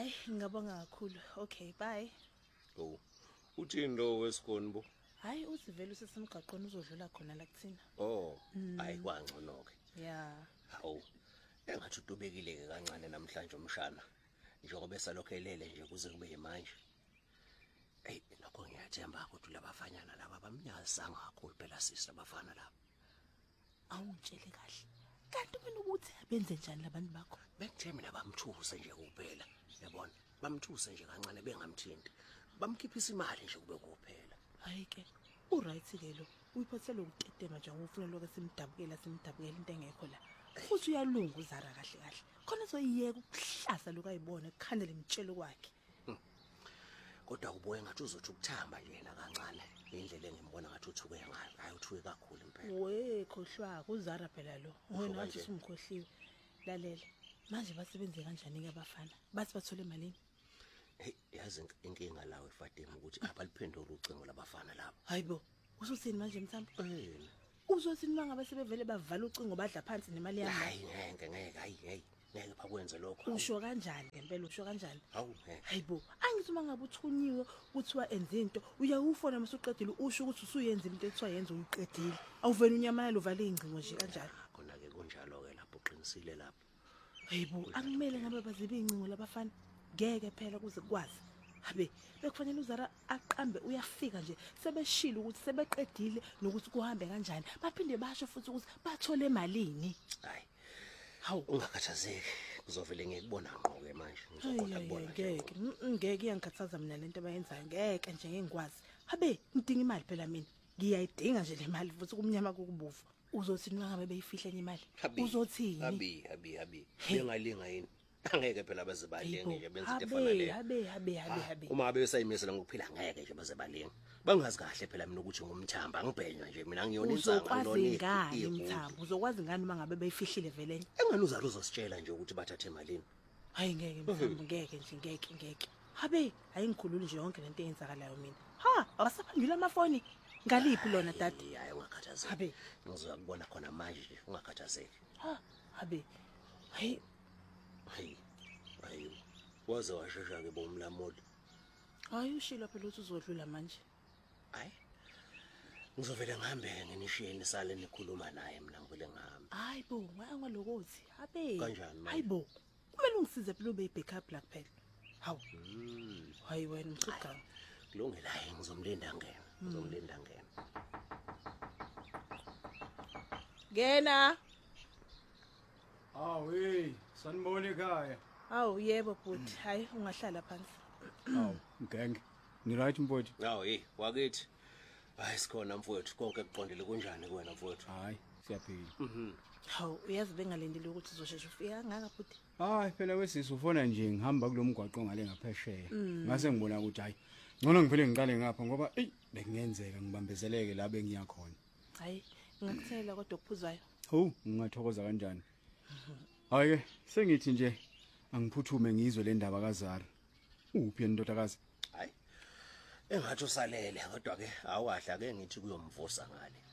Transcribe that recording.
Hayi ngiyabonga kakhulu. Okay, bye. Oh. Uthini lo wesikoni bo? Hayi uthi vele usesemgaqweni uzodlula khona la kuthina. Oh, hayi kwangcono ke. Yeah. Hawu. Engathi utubekile ke kancane namhlanje umshana. Njengoba esalokho elele nje kuze kube manje. Hey, lokho ngiyathemba ukuthi labafanyana laba bamnyazanga kakhulu phela sisi labafana laba. Awungitshele kahle. Kanti mina ukuthi benze njani labantu bakho? Bekuthemi labamthuse nje kuphela. Yabona? Bamthuse nje kancane bengamthinti. Bamkhiphisa imali nje kube kuphela. Hayi ke. Uright ke lo. Uyiphathele ukutetema nje ufuna lokho simdabukela into engekho la. Futhi uyalunga uzara kahle kahle. Khona soyiyeka ukuhlasa lokayibona ekukhandele imtshelo kwakhe. Kodwa ubuye ngathi uzothi ukuthamba nje yena kancane. Indlela engimubona ngathi uthuke ngayo. Hayi uthuke kakhulu impela. We khohlwa uzara phela lo. Wena wathi sumkhohliwe. Lalela. Manje basebenze kanjani ke abafana? Bathi bathole malini? Hey, yazi inkinga lawe Fatima ukuthi abaliphendula ucingo labafana labo. Hayibo, usuthini manje Mthambo? Eh. Uzothini mangabe sebevele bavala ucingo badla phansi nemali yami? Hayi ngeke bakwenze lokho. Usho kanjani ngempela usho kanjani? Hawu ngeke. Hayibo, angithi mangabe uthunyiwe kuthiwa enze into, uyawufona masuqedile usho ukuthi usuyenzile into ethiwa yenza uyiqedile. Awuveni unyamala uvale ingcingo nje kanjalo. Khona ke kunjalo ke lapho uqinisile lapho. Hayibo, akumele ngabe bazibe ingcingo labafana. Ngeke phela kuze kwazi. Habe, bekufanele uzara aqambe uyafika nje sebeshila ukuthi sebeqedile nokuthi kuhambe kanjani. Baphinde basho futhi ukuthi bathole malini. Hayi. Hawu, Ungakhathazeki. Kuzovele ngikubona ngqo ke manje. Ngizokhona kubona. Ngeke iyangikhathaza mina lento abayenzayo. Ngeke nje ngengikwazi. Habe, ngidinga imali phela mina. Ngiyayidinga nje le mali futhi kumnyama kokubuvu. Uzothini ngabe beyifihla imali? Uzothini? Habi. Bengalinga yini? Angeke phela bazebalinge nje benze into efana le. Habe. Uma ngabe besayimisela ngokuphila ngeke nje bazebalinge. Bangazi kahle phela mina ukuthi ngumthamba ngibhenywa nje mina ngiyona insanga ngiloni. Mthambo, uzokwazi ngani uma ngabe beyifihlile vele? Engani uzalo uzositshela nje ukuthi bathathe emalini. Hayi ngeke Mthambo, ngeke. Habe, ayingikhululi nje yonke lento eyenzakalayo mina. Ha, awasaphendula amafoni. Ngaliphi lona dad? Hayi ungakhathazeki. Habe, ngizokubona khona manje nje ungakhathazeki. Ha, habe. Hayi, waze washesha ke bomlamoli. hayi ushilo phela ukuthi uzodlula manje. Hayi. Ngizovela ngihambe nginishiyeni sale nikhuluma naye mina ngivele ngihambe. Hayibo, ngalokuthi. Habe. Kanjani manje? Hayibo. Kumele ungisize phela ube backup la kuphela. Hawu. Hayi wena msuka. Kulungile hayi ngizomlinda ngena. Ngena. Hey, sanibona ekhaya. Awu yebo bhuti. Hayi ungahlala phansi. Ngenge. Ni right mfowethu? Hawu wakithi. Hayi sikhona mfowethu konke kuqondile kunjani kuwena mfowethu? Hayi, siyaphila. Hawu uyazi bengalindele ukuthi uzosheshe ufika ngaka bhuti. Hayi phela wesisi ufona nje ngihamba kulomgwaqo ngale ngaphesheya. Ngase ngibona ukuthi hayi ngcono ngiphele ngiqale ngapha ngoba bekungenzeka ngibambezeleke la bengiya khona. Hayi ngakuthela kodwa okuphuzwayo. Ngingathokoza kanjani? Hayi ke sengithi nje angiphuthume ngizwe le ndaba kaZara. Uphi endodakazi? Hayi. Engathi usalele kodwa ke awahle ake ngithi kuyomvusa ngale.